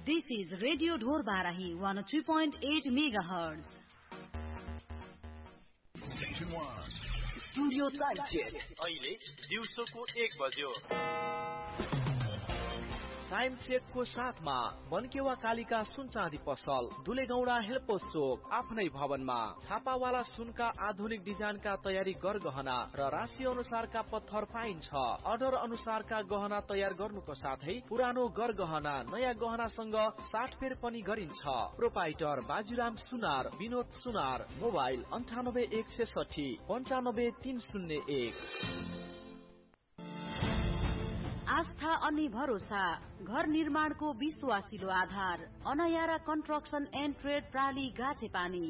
This is Radio Dhor Barahi 103.8 MHz. Station 1. Studio Time Check. अहिले दिउँसोको 1 बज्यो. Time check को साथमा बनकेवा कालिका सुन चाँदी पसल, दुलेगौडा हेल्पोस चोक, आफ्नै भवनमा छापावाला सुनका आधुनिक डिजाइनका तयारी गरगहना र राशि अनुसारका पत्थर पाइन्छ। अर्डर अनुसारका गहना तयार गर्नुको साथै पुरानो गरगहना नयाँ गहनासँग साटफेर पनि गरिन्छ। प्रोपाइटर बाजीराम सुनार, विनोद सुनार, मोबाइल 9816 95301। आस्था अनि भरोसा, घर निर्माणको विश्वासिलो आधार, अनयारा कन्स्ट्रक्सन एन्ड ट्रेड प्राली गाछेपानी।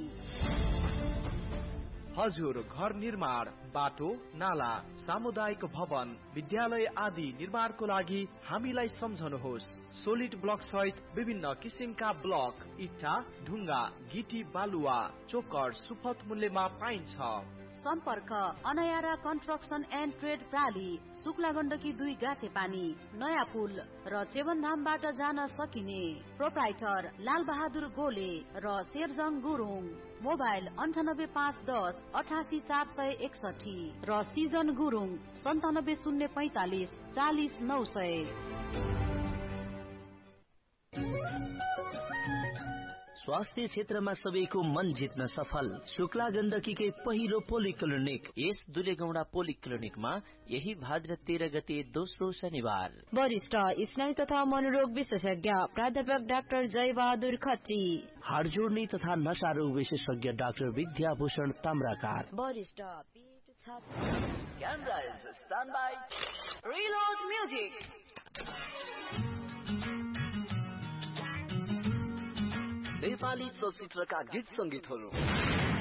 हजुर, घर निर्माण, बाटो, नाला, सामुदायिक भवन, विद्यालय आदि निर्माणको लागि हामीलाई सम्झनुहोस्। सोलिड ब्लक सहित विभिन्न किसिमका ब्लक, इट्टा, ढुङ्गा, गिटी, बालुवा, चोकर सुपथ मूल्यमा पाइन्छ। सम्पर्क अनयारा construction and trade प्राली, Shukla Gandaki 2 गाछेपानी, नयाँ पुल र चेवनधामबाट जान सकिने। प्रोप्राइटर लाल बहादुर गोले र शेरजङ गुरुङ। मोबाइल 98510 88461 र सिजन गुरुङ 97045 40900। स्वास्थ्य क्षेत्रमा सबैको मन जित्न सफल शुक्ला गण्डकीकै पहिलो पोलिक्लिनिक यस दुलेगौडा पोलिक्लिनिकमा यही भाद्र 13 गते दोस्रो शनिबार वरिष्ठ स्नायु तथा मनोरोग विशेषज्ञ प्राध्यापक डाक्टर जयबहादुर खत्री, हाड जोड्ने तथा नसारोग विशेषज्ञ डाक्टर विद्याभूषण ताम्राकार, वरिष्ठ camera is stand by, reload music, Nepali चलचित्रका गीत संगीतहरू